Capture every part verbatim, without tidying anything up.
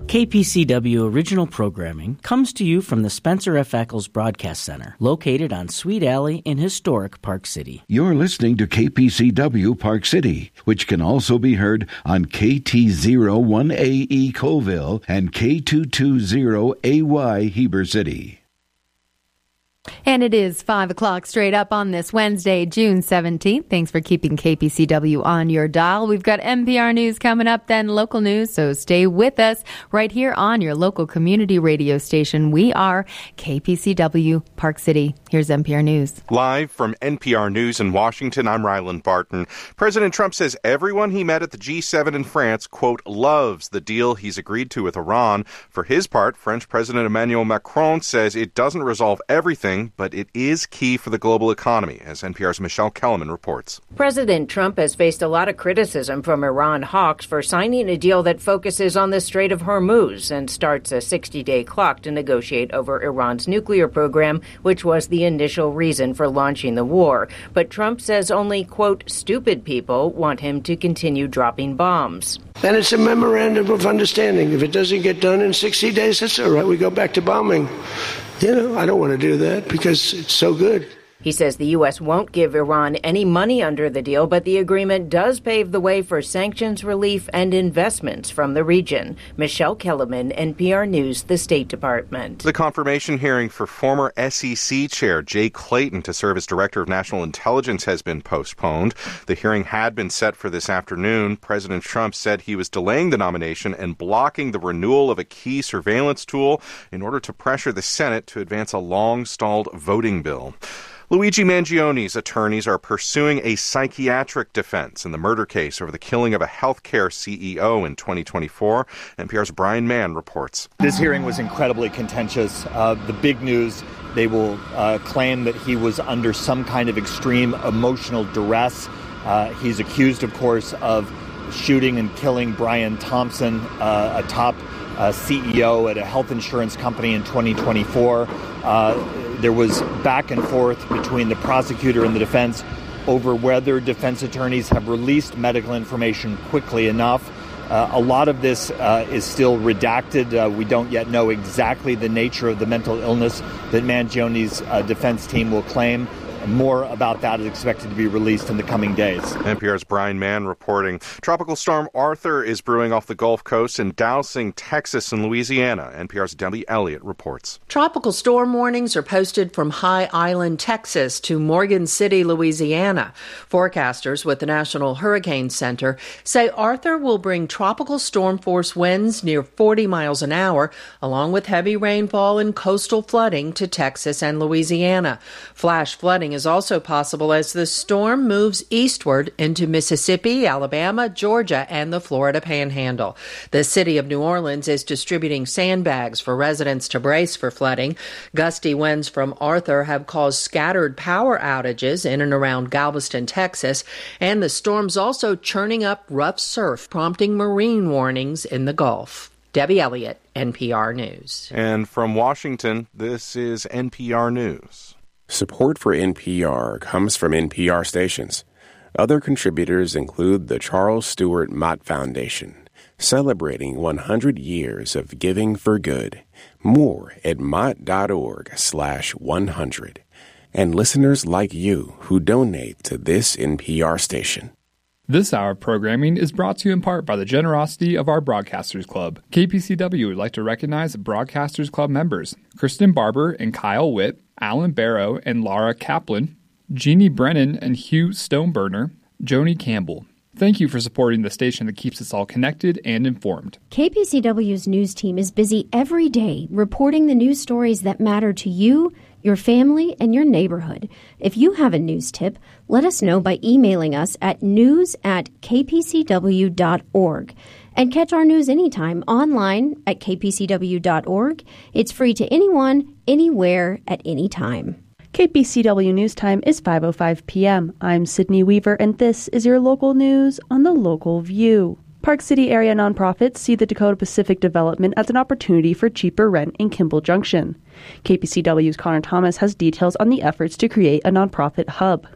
K P C W original programming comes to you from the Spencer F. Eccles Broadcast Center, located on Sweet Alley in historic Park City. You're listening to K P C W Park City, which can also be heard on K T zero one A E Colville and K two twenty A Y Heber City. And it is five o'clock straight up on this Wednesday, June seventeenth. Thanks for keeping K P C W on your dial. We've got N P R News coming up, then local news, so stay with us right here on your local community radio station. We are K P C W Park City. Here's N P R News. Live from N P R News in Washington, I'm Ryland Barton. President Trump says everyone he met at the G seven in France, quote, loves the deal he's agreed to with Iran. For his part, French President Emmanuel Macron says it doesn't resolve everything, but it is key for the global economy, as N P R's Michelle Kellerman reports. President Trump has faced a lot of criticism from Iran hawks for signing a deal that focuses on the Strait of Hormuz and starts a sixty-day clock to negotiate over Iran's nuclear program, which was the initial reason for launching the war. But Trump says only, quote, stupid people want him to continue dropping bombs. And it's a memorandum of understanding. If it doesn't get done in sixty days, that's all right. We go back to bombing. You know, I don't want to do that because it's so good. He says the U S won't give Iran any money under the deal, but the agreement does pave the way for sanctions relief and investments from the region. Michelle Kellerman, N P R News, the State Department. The confirmation hearing for former S E C Chair Jay Clayton to serve as Director of National Intelligence has been postponed. The hearing had been set for this afternoon. President Trump said he was delaying the nomination and blocking the renewal of a key surveillance tool in order to pressure the Senate to advance a long-stalled voting bill. Luigi Mangione's attorneys are pursuing a psychiatric defense in the murder case over the killing of a healthcare C E O in twenty twenty-four. N P R's Brian Mann reports. This hearing was incredibly contentious. Uh, the big news, they will uh, claim that he was under some kind of extreme emotional duress. Uh, he's accused, of course, of shooting and killing Brian Thompson, uh, a top uh, C E O at a health insurance company in twenty twenty-four. Uh, There was back and forth between the prosecutor and the defense over whether defense attorneys have released medical information quickly enough. Uh, a lot of this uh, is still redacted. Uh, we don't yet know exactly the nature of the mental illness that Mangione's uh, defense team will claim. More about that is expected to be released in the coming days. N P R's Brian Mann reporting. Tropical storm Arthur is brewing off the Gulf Coast and dousing Texas and Louisiana. N P R's Debbie Elliott reports. Tropical storm warnings are posted from High Island, Texas to Morgan City, Louisiana. Forecasters with the National Hurricane Center say Arthur will bring tropical storm force winds near forty miles an hour, along with heavy rainfall and coastal flooding to Texas and Louisiana. Flash flooding is also possible as the storm moves eastward into Mississippi, Alabama, Georgia, and the Florida Panhandle. The city of New Orleans is distributing sandbags for residents to brace for flooding. Gusty winds from Arthur have caused scattered power outages in and around Galveston, Texas, and the storm's also churning up rough surf, prompting marine warnings in the Gulf. Debbie Elliott, N P R News. And from Washington, this is N P R News. Support for N P R comes from N P R stations. Other contributors include the Charles Stewart Mott Foundation, celebrating one hundred years of giving for good. More at mott.org slash 100. And listeners like you who donate to this N P R station. This hour of programming is brought to you in part by the generosity of our Broadcasters Club. K P C W would like to recognize the Broadcasters Club members, Kristen Barber and Kyle Witt, Alan Barrow and Laura Kaplan, Jeannie Brennan and Hugh Stoneburner, Joni Campbell. Thank you for supporting the station that keeps us all connected and informed. K P C W's news team is busy every day reporting the news stories that matter to you, your family, and your neighborhood. If you have a news tip, let us know by emailing us at news at k p c w dot org. And catch our news anytime online at k p c w dot org. It's free to anyone, anywhere, at any time. K P C W News Time is five oh five p.m. I'm Sydney Weaver, and this is your local news on the Local View. Park City area nonprofits see the Dakota Pacific development as an opportunity for cheaper rent in Kimball Junction. K P C W's Connor Thomas has details on the efforts to create a nonprofit hub.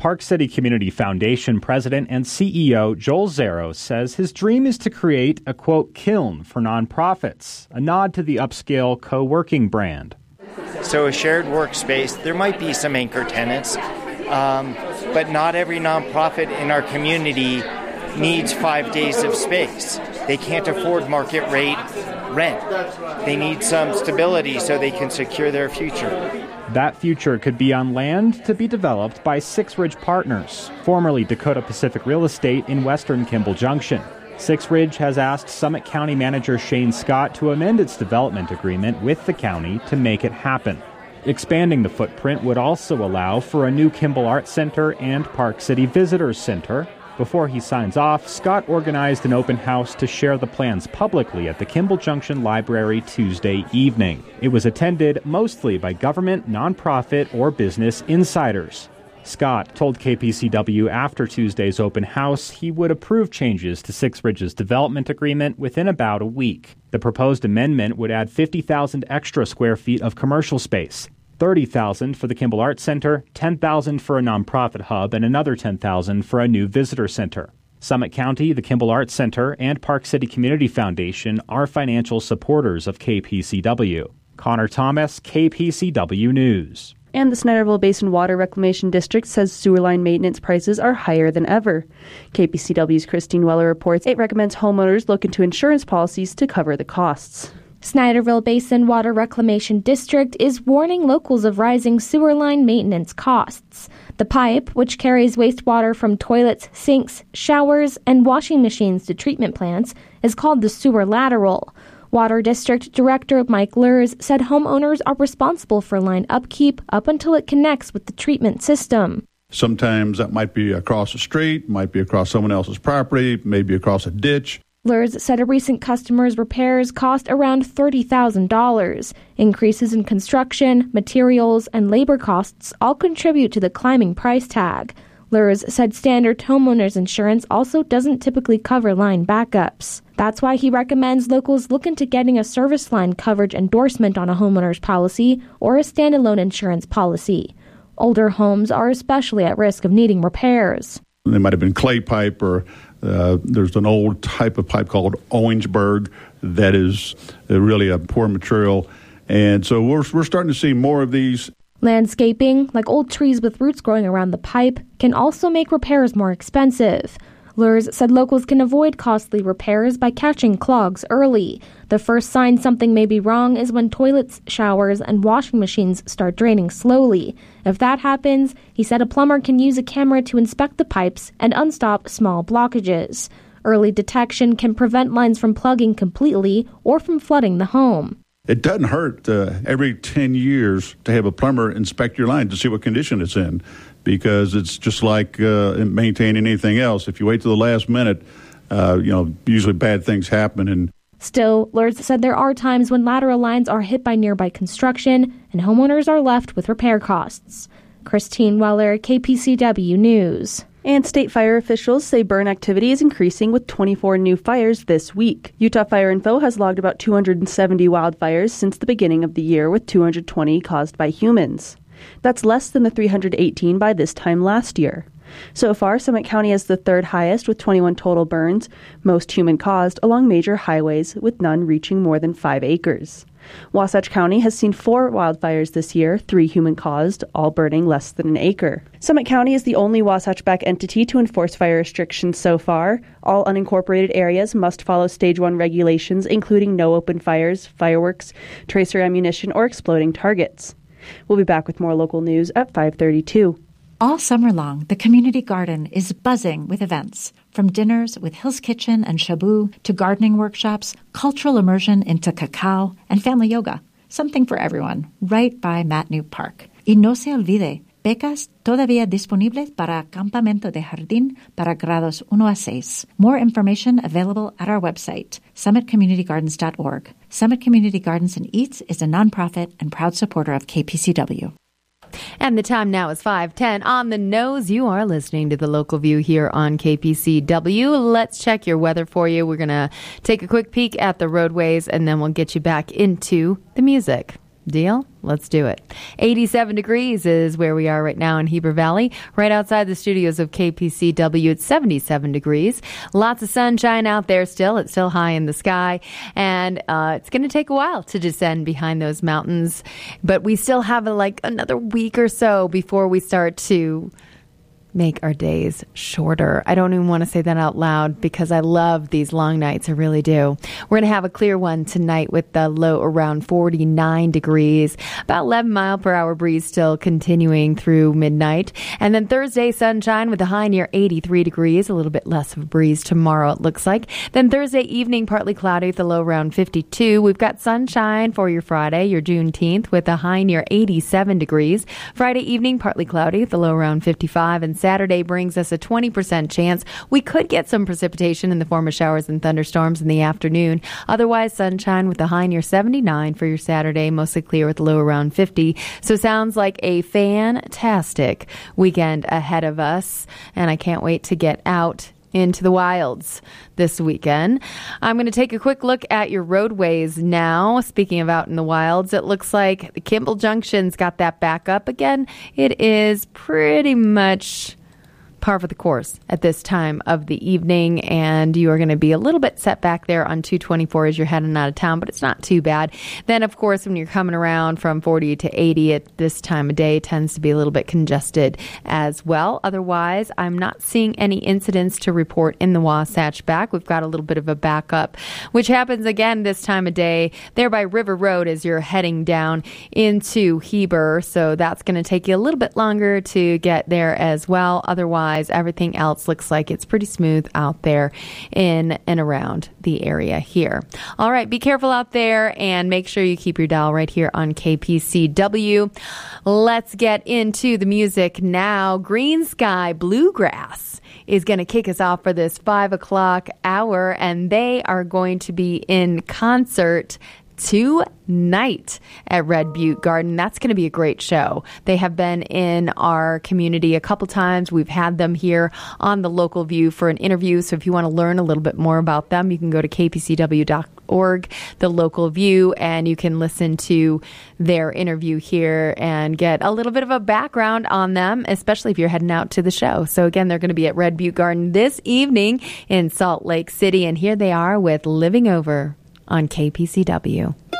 Park City Community Foundation president and C E O Joel Zaro says his dream is to create a, quote, kiln for nonprofits, a nod to the upscale co-working brand. So a shared workspace, there might be some anchor tenants, um, but not every nonprofit in our community needs five days of space. They can't afford market rate rent. They need some stability so they can secure their future. That future could be on land to be developed by Six Ridge Partners, formerly Dakota Pacific Real Estate in western Kimball Junction. Six Ridge has asked Summit County Manager Shane Scott to amend its development agreement with the county to make it happen. Expanding the footprint would also allow for a new Kimball Arts Center and Park City Visitors Center. Before he signs off, Scott organized an open house to share the plans publicly at the Kimball Junction Library Tuesday evening. It was attended mostly by government, nonprofit, or business insiders. Scott told K P C W after Tuesday's open house he would approve changes to Six Ridge's development agreement within about a week. The proposed amendment would add fifty thousand extra square feet of commercial space, thirty thousand for the Kimball Arts Center, ten thousand for a nonprofit hub, and another ten thousand for a new visitor center. Summit County, the Kimball Arts Center, and Park City Community Foundation are financial supporters of K P C W. Connor Thomas, K P C W News. And the Snyderville Basin Water Reclamation District says sewer line maintenance prices are higher than ever. K P C W's Christine Weller reports it recommends homeowners look into insurance policies to cover the costs. Snyderville Basin Water Reclamation District is warning locals of rising sewer line maintenance costs. The pipe, which carries wastewater from toilets, sinks, showers, and washing machines to treatment plants, is called the sewer lateral. Water District Director Mike Lurs said homeowners are responsible for line upkeep up until it connects with the treatment system. Sometimes that might be across the street, might be across someone else's property, maybe across a ditch. Lurs said a recent customer's repairs cost around thirty thousand dollars. Increases in construction, materials, and labor costs all contribute to the climbing price tag. Lurs said standard homeowners insurance also doesn't typically cover line backups. That's why he recommends locals look into getting a service line coverage endorsement on a homeowner's policy or a standalone insurance policy. Older homes are especially at risk of needing repairs. They might have been clay pipe, or uh, there's an old type of pipe called Orangeburg that is uh, really a poor material. And so we're, we're starting to see more of these. Landscaping, like old trees with roots growing around the pipe, can also make repairs more expensive. Lurs said locals can avoid costly repairs by catching clogs early. The first sign something may be wrong is when toilets, showers, and washing machines start draining slowly. If that happens, he said a plumber can use a camera to inspect the pipes and unstop small blockages. Early detection can prevent lines from plugging completely or from flooding the home. It doesn't hurt uh, every ten years to have a plumber inspect your line to see what condition it's in, because it's just like uh, maintaining anything else. If you wait to the last minute, uh, you know, usually bad things happen. And Still, Lurs said there are times when lateral lines are hit by nearby construction and homeowners are left with repair costs. Christine Weller, K P C W News. And state fire officials say burn activity is increasing with twenty-four new fires this week. Utah Fire Info has logged about two hundred seventy wildfires since the beginning of the year, with two hundred twenty caused by humans. That's less than the three hundred eighteen by this time last year. So far, Summit County is the third highest with twenty-one total burns, most human-caused, along major highways, with none reaching more than five acres. Wasatch County has seen four wildfires this year, three human-caused, all burning less than an acre. Summit County is the only Wasatch-backed entity to enforce fire restrictions so far. All unincorporated areas must follow Stage one regulations, including no open fires, fireworks, tracer ammunition, or exploding targets. We'll be back with more local news at five thirty-two. All summer long, the community garden is buzzing with events, from dinners with Hill's Kitchen and Shabu to gardening workshops, cultural immersion into cacao, and family yoga. Something for everyone, right by Matneu Park. Y no se olvide, becas todavía disponibles para campamento de jardín para grados uno a seis. More information available at our website, summit community gardens dot org. Summit Community Gardens and Eats is a nonprofit and proud supporter of K P C W. And the time now is five ten on the nose. You are listening to the Local View here on K P C W. Let's check your weather for you. We're going to take a quick peek at the roadways, and then we'll get you back into the music. Deal? Let's do it. eighty-seven degrees is where we are right now in Heber Valley. Right outside the studios of K P C W, it's seventy-seven degrees. Lots of sunshine out there still. It's still high in the sky. And uh, it's going to take a while to descend behind those mountains. But we still have uh, like another week or so before we start to make our days shorter. I don't even want to say that out loud because I love these long nights. I really do. We're going to have a clear one tonight with the low around forty-nine degrees, about eleven mile per hour breeze still continuing through midnight. And then Thursday, sunshine with a high near eighty-three degrees, a little bit less of a breeze tomorrow, it looks like. Then Thursday evening, partly cloudy with a low around fifty-two. We've got sunshine for your Friday, your Juneteenth, with a high near eighty-seven degrees. Friday evening, partly cloudy with a low around fifty-five. And Saturday brings us a twenty percent chance we could get some precipitation in the form of showers and thunderstorms in the afternoon. Otherwise, sunshine with a high near seventy-nine for your Saturday, mostly clear with a low around fifty. So sounds like a fantastic weekend ahead of us, and I can't wait to get out into the wilds this weekend. I'm going to take a quick look at your roadways now. Speaking of out in the wilds, it looks like the Kimball Junction's got that back up again. It is pretty much par for the course at this time of the evening, and you are going to be a little bit set back there on two twenty-four as you're heading out of town, but it's not too bad. Then, of course, when you're coming around from forty to eighty at this time of day, it tends to be a little bit congested as well. Otherwise, I'm not seeing any incidents to report in the Wasatch back. We've got a little bit of a backup, which happens again this time of day there by River Road as you're heading down into Heber, so that's going to take you a little bit longer to get there as well. Otherwise, everything else looks like it's pretty smooth out there in and around the area here. All right, be careful out there and make sure you keep your dial right here on K P C W. Let's get into the music now. Green Sky Bluegrass is going to kick us off for this five o'clock hour, and they are going to be in concert tonight at Red Butte Garden. That's going to be a great show. They have been in our community a couple times. We've had them here on the Local View for an interview. So if you want to learn a little bit more about them, you can go to k p c w dot org, the Local View, and you can listen to their interview here and get a little bit of a background on them, especially if you're heading out to the show. So again, they're going to be at Red Butte Garden this evening in Salt Lake City, and here they are with Living Over on K P C W.